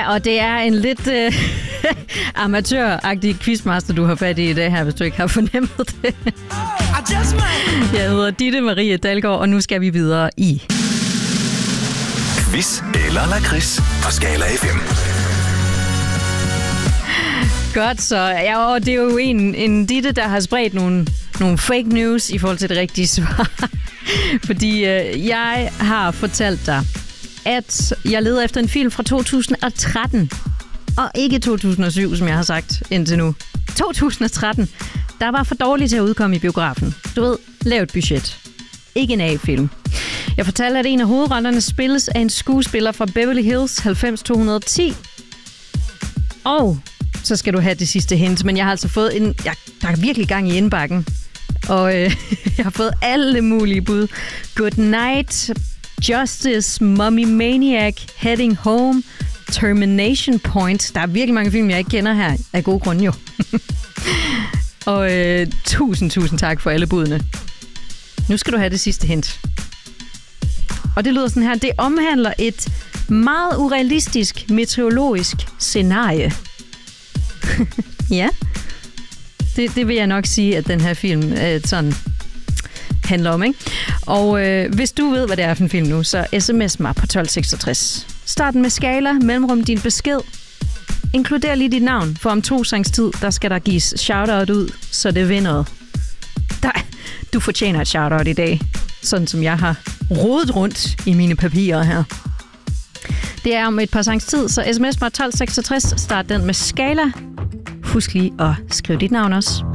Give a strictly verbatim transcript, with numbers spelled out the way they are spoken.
Ja, og det er en lidt øh, amatøragtig quizmaster, du har fat i i dag her, hvis du ikke har fornemmet det. Jeg hedder Ditte Marie Dalgaard, og nu skal vi videre i Quiz eller lakrids på Skala F M. Godt så. Ja, og det er jo en, en Ditte, der har spredt nogle, nogle fake news i forhold til det rigtige svar. Fordi øh, jeg har fortalt dig, at jeg leder efter en film fra to tusind og tretten. Og ikke to tusind og syv, som jeg har sagt indtil nu. to tusind og tretten, der var for dårligt til at udkomme i biografen. Du ved, lavt budget. Ikke en A-film. Jeg fortalte, at en af hovedrollerne spilles af en skuespiller fra Beverly Hills halvfems to hundrede og ti. Og så skal du have det sidste hint, men jeg har altså fået en... Jeg, der er virkelig gang i indbakken. Og øh, jeg har fået alle mulige bud. Good Night, Justice, Mummy Maniac, Heading Home, Termination Point. Der er virkelig mange film, jeg ikke kender her. Af gode grunde jo. Og øh, tusind, tusind tak for alle budene. Nu skal du have det sidste hint. Og det lyder sådan her. Det omhandler et meget urealistisk meteorologisk scenarie. Ja. Det, det vil jeg nok sige, at den her film øh, sådan handler om, ikke? Og øh, hvis du ved, hvad det er for en film nu, så sms mig på tolv seksogtres. Start med skala, mellemrum din besked. Inkluder lige dit navn, for om to sangs tid, der skal der gives shoutout ud, så det vinder. Der, du fortjener et shoutout i dag, sådan som jeg har rodet rundt i mine papirer her. Det er om et par sangs tid, så sms mig tolv seksogtres. Start den med skala. Husk lige at skrive dit navn også.